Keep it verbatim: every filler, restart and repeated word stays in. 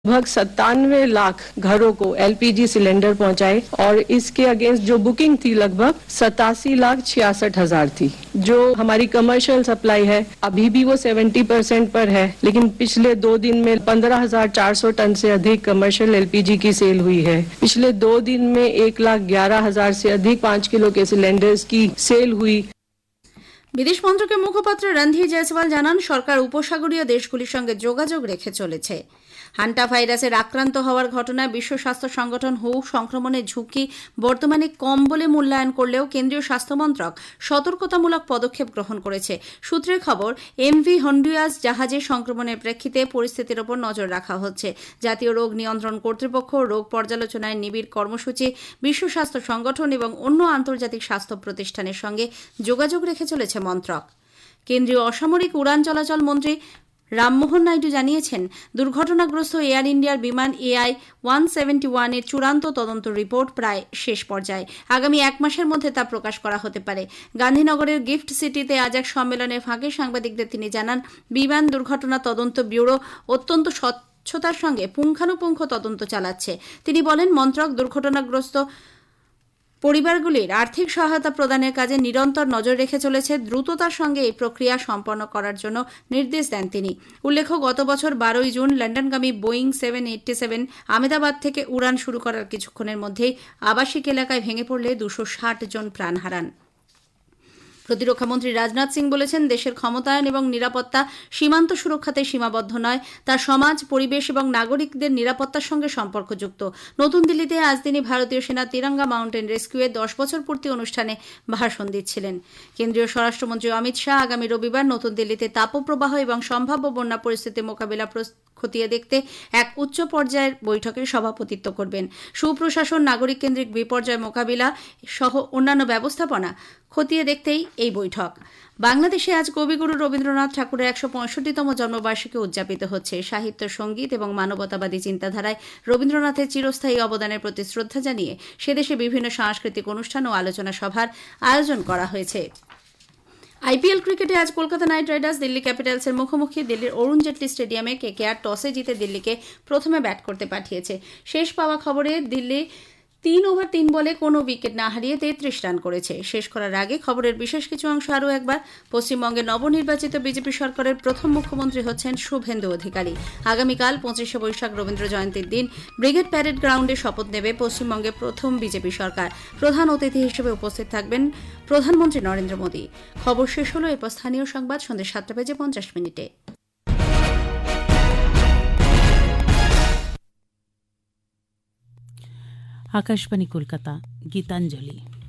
लगभग सत्तानवे लाख घरों को एलपीजी सिलेंडर पहुंचाए और इसके अगेंस्ट जो बुकिंग थी लगभग सतासी लाख छियासठ हजार थी। जो हमारी कमर्शियल सप्लाई है अभी भी वो सत्तर परसेंट पर है, लेकिन पिछले दो दिन में पंद्रह हजार चार सौ टन से अधिक कमर्शियल एलपीजी की सेल हुई है। पिछले दो दिन में एक लाख ग्यारह हजार से अधिक पाँच किलो के सिलेंडर्स की सेल हुई। বিদেশ মন্ত্রকের মুখপাত্র রণধীর জয়সওয়াল জানান, সরকার উপসাগরীয় দেশগুলির সঙ্গে যোগাযোগ রেখে চলেছে। হান্টা ভাইরাসের আক্রান্ত হওয়ার ঘটনায় বিশ্ব স্বাস্থ্য সংগঠন হু সংক্রমণের ঝুঁকি বর্তমানে কম বলে মূল্যায়ন করলেও কেন্দ্রীয় স্বাস্থ্য মন্ত্রক সতর্কতামূলক পদক্ষেপ গ্রহণ করেছে। সূত্রের খবর, এমভি হন্ডুরাস জাহাজে সংক্রমণের প্রেক্ষিতে পরিস্থিতির ওপর নজর রাখা হচ্ছে। জাতীয় রোগ নিয়ন্ত্রণ কর্তৃপক্ষ, রোগ পর্যালোচনায় নিবিড় কর্মসূচি, বিশ্ব স্বাস্থ্য সংগঠন এবং অন্য আন্তর্জাতিক স্বাস্থ্য প্রতিষ্ঠানের সঙ্গে যোগাযোগ রেখে চলেছে মন্ত্রক। কেন্দ্রীয় অসামরিক উড়ান চলাচল মন্ত্রী রামমোহন নাইডু জানিয়েছেন, দুর্ঘটনাগ্রস্ত এয়ার ইন্ডিয়ার বিমান এআই ওয়ান সেভেন্টি ওয়ান এর চূড়ান্ত তদন্ত রিপোর্ট প্রায় শেষ পর্যায়ে। আগামী এক মাসের মধ্যে তা প্রকাশ করা হতে পারে। গান্ধীনগরের গিফট সিটিতে আজ এক সম্মেলনের ফাঁকে সাংবাদিকদের তিনি জানান, বিমান দুর্ঘটনা তদন্ত ব্যুরো অত্যন্ত স্বচ্ছতার সঙ্গে পুঙ্খানুপুঙ্খ তদন্ত চালাচ্ছে। তিনি বলেন, মন্ত্রক দুর্ঘটনাগ্রস্ত পরিবারগুলির আর্থিক সহায়তা প্রদানের কাজে নিরন্তর নজর রেখে চলেছে। দ্রুততার সঙ্গে এই প্রক্রিয়া সম্পন্ন করার জন্য নির্দেশ দেন তিনি। উল্লেখ্য, গত বছর বারোই June লন্ডনগামী Boeing seven eighty seven Ahmedabad থেকে উড়ান শুরু করার কিছুক্ষণের মধ্যেই আবাসিক এলাকায় ভেঙে পড়লে দুশো ষাট জন প্রাণ হারান। প্রতিরক্ষামন্ত্রী রাজনাথ সিং বলেছেন, দেশের ক্ষমতায়ন এবং নিরাপত্তা সীমান্ত সুরক্ষাতে সীমাবদ্ধ নয়, তা সমাজ, পরিবেশ এবং নাগরিকদের নিরাপত্তার সঙ্গে সম্পর্কযুক্ত। নতুন দিল্লিতে আজ তিনি ভারতীয় সেনা তিরঙ্গা মাউন্টেন রেস্কিউয়ের দশ বছর পূর্তি অনুষ্ঠানে ভাষণ দিচ্ছিলেন। কেন্দ্রীয় স্বরাষ্ট্রমন্ত্রী অমিত শাহ আগামী রবিবার নতুন দিল্লিতে তাপপ্রবাহ এবং সম্ভাব্য বন্যা পরিস্থিতি মোকাবিলা খতিয়ে দেখতে এক উচ্চ পর্যায়ের বৈঠকে সভাপতিত্ব করবেন। সুপ্রশাসন, নাগরিক কেন্দ্রিক বিপর্যয় মোকাবিলা সহ অন্যান্য ব্যবস্থাপনা খতিয়ে দেখতেই এই বৈঠক। বাংলাদেশে আজ কবিগুরু রবীন্দ্রনাথ ঠাকুরের একশো পঁয়ষট্টিতম জন্মবার্ষিকী উদযাপিত হচ্ছে। সাহিত্য, সঙ্গীত এবং মানবতাবাদী চিন্তাধারায় রবীন্দ্রনাথের চিরস্থায়ী অবদানের প্রতি শ্রদ্ধা জানিয়ে সেদেশে বিভিন্ন সাংস্কৃতিক অনুষ্ঠান ও আলোচনা সভার আয়োজন করা হয়েছে। আইপিএল ক্রিকেটে আজ কলকাতা নাইট রাইডার্স দিল্লি ক্যাপিটালসের মুখোমুখি। দিল্লির অরুণ জেটলি স্টেডিয়ামে কেকেআর টসে জিতে দিল্লিকে প্রথমে ব্যাট করতে পাঠিয়েছে। শেষ পাওয়া খবরে দিল্লি তিন ওভার তিন বলে কোনো উইকেট না হারিয়ে তেত্রিশ রান করেছে। শেষ করার আগে খবরের বিশেষ কিছু অংশ আরও একবার। পশ্চিমবঙ্গে নবনির্বাচিত বিজেপি সরকারের প্রথম মুখ্যমন্ত্রী হচ্ছেন শুভেন্দু অধিকারী। আগামীকাল পঁচিশে বৈশাখ রবীন্দ্র জয়ন্তীর দিন ব্রিগেড প্যারেড গ্রাউন্ডে শপথ নেবে পশ্চিমবঙ্গের প্রথম বিজেপি সরকার। প্রধান অতিথি হিসেবে উপস্থিত থাকবেন প্রধানমন্ত্রী নরেন্দ্র মোদী। খবর শেষ হলো। এরপর স্থানীয় সংবাদ সন্ধ্যে সাতটা বেজে পঞ্চাশ মিনিটে। আকাশবাণী কলকাতা, গীতাঞ্জলি।